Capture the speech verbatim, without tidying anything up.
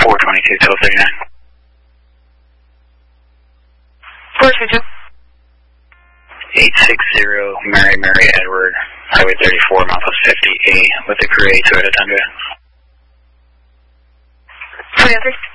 four twenty-two, twelve thirty-nine. four two two. eight six zero, Mary Mary Edward, Highway thirty-four, Milepost fifty-eight, with the crew eight Toyota Tundra. three oh three.